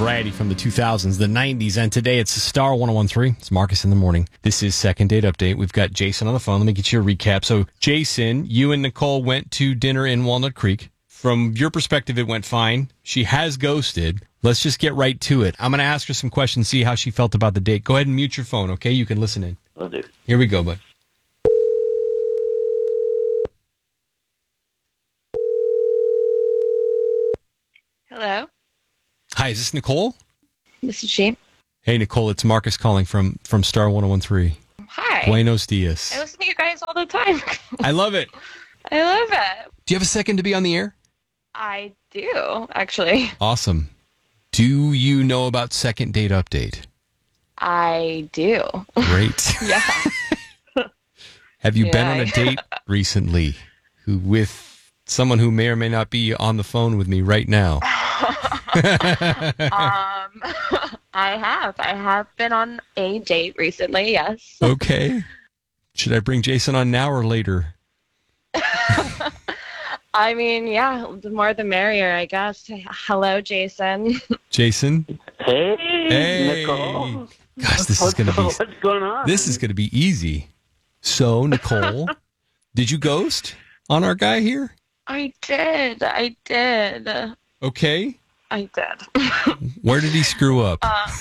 variety from the 2000s, the 90s, and today it's Star 1013. It's Marcus in the morning. This is Second Date Update. We've got Jason on the phone. Let me get you a recap. So, Jason, you and Nicole went to dinner in Walnut Creek. From your perspective, it went fine. She has ghosted. Let's just get right to it. I'm going to ask her some questions, see how she felt about the date. Go ahead and mute your phone, okay? You can listen in. Will do. Here we go, bud. Hello, Hi, is this Nicole? this is she. Hey, Nicole, it's Marcus calling from Star 1013. Hi. Buenos dias. I listen to you guys all the time. I love it. I love it. Do you have a second to be on the air? I do, actually. Awesome. Do you know about Second Date Update? I do. Great. Yeah. Have you been on Yeah. a date recently with someone who may or may not be on the phone with me right now? I have. I have been on a date recently, yes. Okay. Should I bring Jason on now or later? I mean, yeah, the more the merrier, I guess. Hello, Jason. Jason? Hey, Nicole. Gosh, this is going to be... What's going on? This is going to be easy. So, Nicole, did you ghost on our guy here? I did. Okay. I did. Where did he screw up?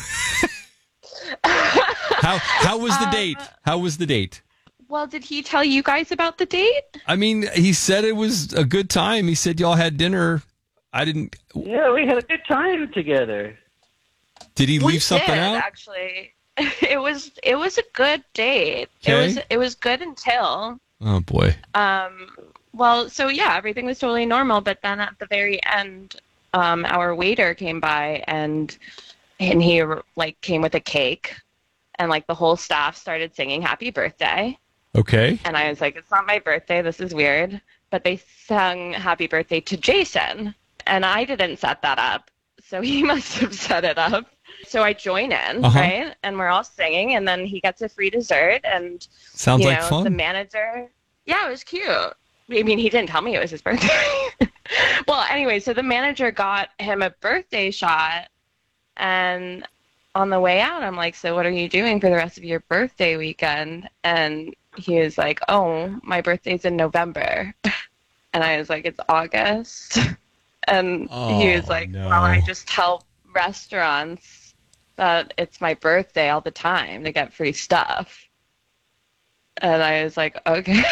How was the date? How was the date? Well, did he tell you guys about the date? I mean, he said it was a good time. He said y'all had dinner. I didn't... Yeah, we had a good time together. Did he We leave something did, out? Actually, it was a good date. Okay. It was good until Oh, boy. well, so yeah, everything was totally normal. But then at the very end, our waiter came by and he like came with a cake, and like the whole staff started singing "Happy Birthday." Okay. And I was like, "It's not my birthday. This is weird." But they sung "Happy Birthday" to Jason, and I didn't set that up, so he must have set it up. So I join in, right? And we're all singing, and then he gets a free dessert, and Sounds like fun. the manager, yeah, it was cute. I mean, he didn't tell me it was his birthday. Well, anyway, so the manager got him a birthday shot, and on the way out, I'm like, "So what are you doing for the rest of your birthday weekend?" And he was like, "Oh, my birthday's in November." And I was like, "It's August." And he was like, no. "Well, I just tell restaurants that it's my birthday all the time to get free stuff." And I was like, "Okay."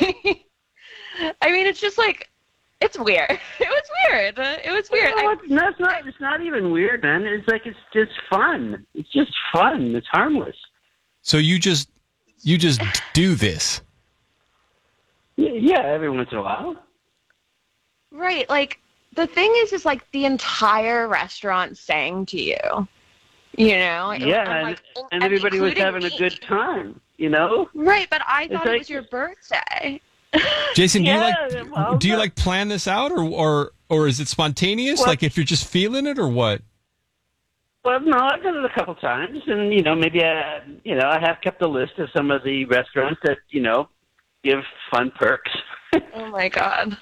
I mean, it's just like, it's weird. It was weird. It was weird. No, it's not even weird, man. It's like, it's just fun. It's just fun. It's harmless. So you just do this? Yeah, every once in a while. Right. Like, the thing is like the entire restaurant sang to you. You know? Yeah, and everybody was having a good time, you know? Right, but I thought it like- was your birthday. Jason, Yeah, do you like plan this out or is it spontaneous? Well- Like if you're just feeling it or what? Well, no, I've done it a couple times, and maybe I have kept a list of some of the restaurants that give fun perks. Oh my God.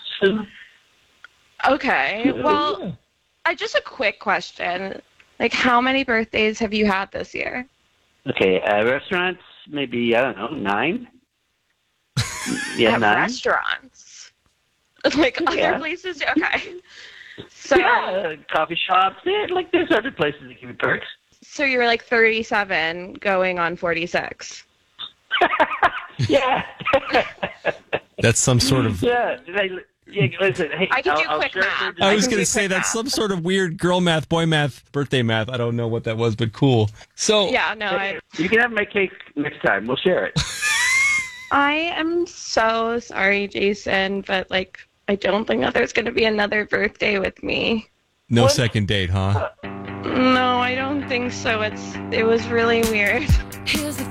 Okay. Well, just a quick question. Like, how many birthdays have you had this year? Okay, restaurants, maybe, I don't know, 9? Yeah, At 9. restaurants. Like other places? Okay. So, Yeah, coffee shops, there's other places that give you perks. so you're like 37 going on 46. Yeah. That's some sort of... Yeah. Listen, hey, I can do I'll quick share math. the- I was can going do to say quick that's math. some sort of weird girl math, boy math, birthday math. I don't know what that was, but cool. So Yeah, no, You can have my cake next time. We'll share it. I am so sorry, Jason, but like, I don't think that there's going to be another birthday with me. no second date, huh? No, I don't think so. It was really weird. Here's the